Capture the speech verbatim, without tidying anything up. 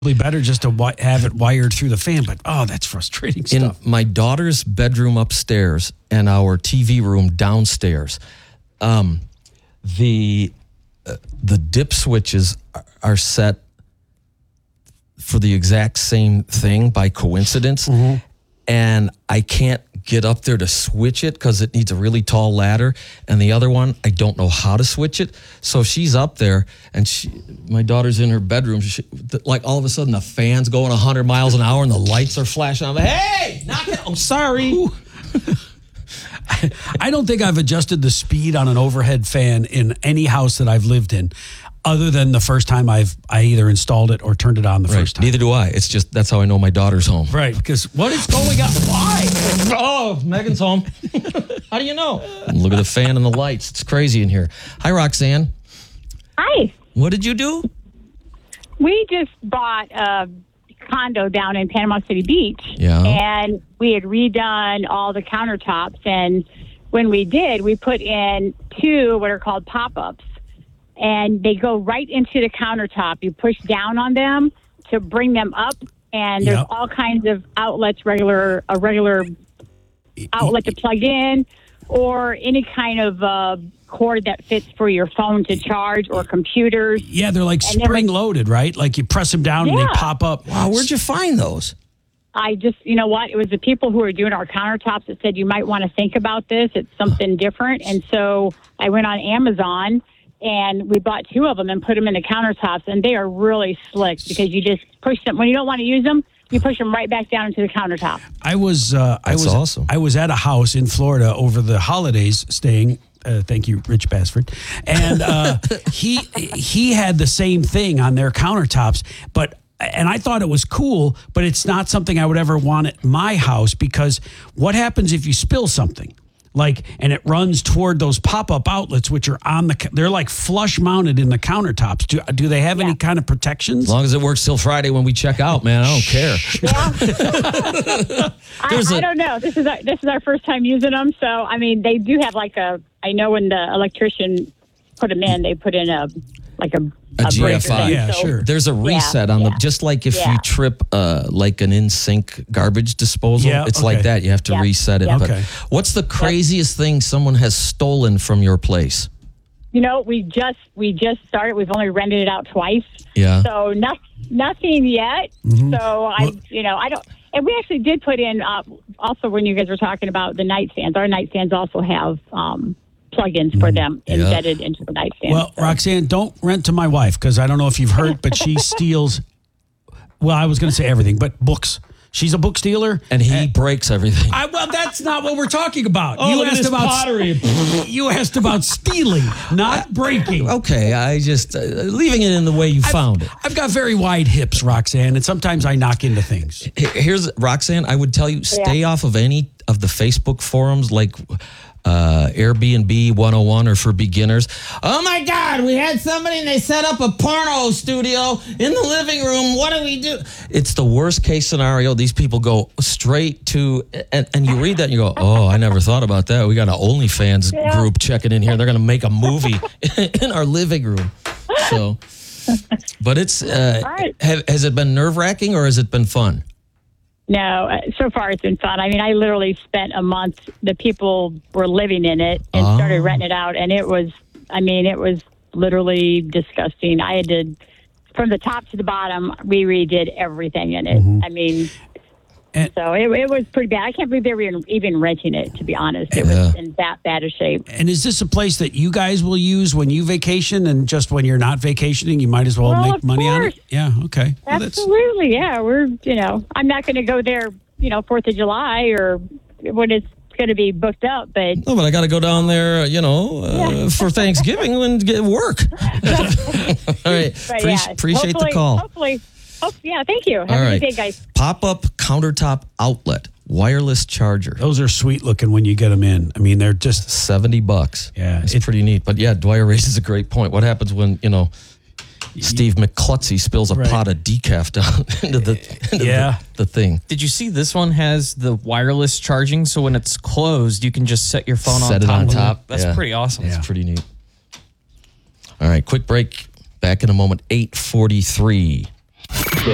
better just to wi- have it wired through the fan, but oh, that's frustrating stuff. In my daughter's bedroom upstairs and our T V room downstairs, um, the uh, the dip switches are, are set for the exact same thing by coincidence, mm-hmm. and I can't get up there to switch it because it needs a really tall ladder, and the other one I don't know how to switch it. So she's up there, and she, my daughter's in her bedroom. She, like all of a sudden, the fan's going one hundred miles an hour, and the lights are flashing. I'm like, "Hey, knock it! I'm sorry." I don't think I've adjusted the speed on an overhead fan in any house that I've lived in, other than the first time I've I either installed it or turned it on the right. first time. Neither do I. It's just that's how I know my daughter's home. Right, because what is going on? Why? Oh, Megan's home. How do you know? And look at the fan and the lights. It's crazy in here. Hi, Roxanne. Hi. What did you do? We just bought a condo down in Panama City Beach. Yeah. And we had redone all the countertops. And when we did, we put in two what are called pop-ups. And they go right into the countertop. You push down on them to bring them up. And there's Yep. all kinds of outlets, regular a regular outlet to plug in, or any kind of uh, cord that fits for your phone to charge or computers. Yeah, they're like And then spring loaded, right? Like you press them down and they Yeah. pop up. Wow, where'd you find those? I just, you know what? It was the people who were doing our countertops that said, you might want to think about this. It's something different. And so I went on Amazon and we bought two of them and put them in the countertops. And they are really slick because you just push them. When you don't want to use them, you push them right back down into the countertop. I was, uh, I That's was, awesome. I was at a house in Florida over the holidays, staying. Uh, thank you, Rich Basford. And uh, he he had the same thing on their countertops, but and I thought it was cool, but it's not something I would ever want at my house because what happens if you spill something? Like, and it runs toward those pop-up outlets, which are on the, they're like flush mounted in the countertops. Do, do they have Yeah. any kind of protections? As long as it works till Friday when we check out, man, I don't care. Yeah. I, There's I a- don't know. This is our, this is our first time using them. So, I mean, they do have like a, I know when the electrician put them in, they put in a, like a, A G breaker F I. thing. Yeah, So- sure. There's a reset Yeah, on yeah. the, just like if Yeah. you trip uh, like an in-sink garbage disposal, Yeah, it's okay. like that. You have to Yeah. reset it. Yeah. But Okay. what's the craziest thing someone has stolen from your place? You know, we just we just started. We've only rented it out twice. Yeah. So no, nothing yet. Mm-hmm. So I, you know, I don't. And we actually did put in. Uh, also, when you guys were talking about the nightstands, our nightstands also have um, plugins for them Yeah. embedded into the nightstand. Well, So- Roxanne, don't rent to my wife because I don't know if you've heard, but she steals. Well, I was going to say everything, but books. She's a book stealer, And he breaks everything. I, well, that's not what we're talking about. Oh, you look at asked this about pottery. You asked about stealing, not breaking. Okay, I just, uh, leaving it in the way you found it. I've got very wide hips, Roxanne, and sometimes I knock into things. Here- Here's, Roxanne, I would tell you, stay off of any of the Facebook forums like uh, Airbnb one oh one or for beginners. Oh my God, we had somebody and they set up a porno studio in the living room. What do we do? It's the worst case scenario. These people go straight to, and, and you read that and you go, oh, I never thought about that. We got an OnlyFans Yeah. group checking in here. They're going to make a movie in our living room. So, but it's, uh, right. have, has it been nerve wracking or has it been fun? No, uh, so far it's been fun. I mean, I literally spent a month. The people were living in it and Oh. started renting it out, and it was. I mean, it was literally disgusting. I had to, from the top to the bottom, we redid everything in it. Mm-hmm. I mean, And- so it, it was pretty bad. I can't believe they were even, even renting it. To be honest, it Yeah. was in that bad a shape. And is this a place that you guys will use when you vacation and just when you're not vacationing, you might as well, Well, make of money on it? course. Yeah, okay. Well, that's- Absolutely, yeah. We're, you know, I'm not going to go there, you know, Fourth of July or when it's going to be booked up, but No, but I got to go down there, you know, uh, Yeah. for Thanksgiving and get work. All right. But Pre- yeah, appreciate the hopefully- call. Hopefully, oh, yeah, thank you. Have All a right. good day, guys. Pop-up countertop outlet, wireless charger, Those are sweet looking when you get them in. I mean, they're just, seventy bucks. Yeah, It's it- pretty neat. But yeah, Dwyer raises a great point. What happens when, you know, Steve McClutsy spills a Right. pot of decaf down into the, into Yeah. the, the thing? Did you see this one has the wireless charging? So when it's closed, you can just set your phone Set on it top. on of top. That's Yeah. pretty awesome. Yeah. It's pretty neat. All right, quick break. Back in a moment, eight forty-three.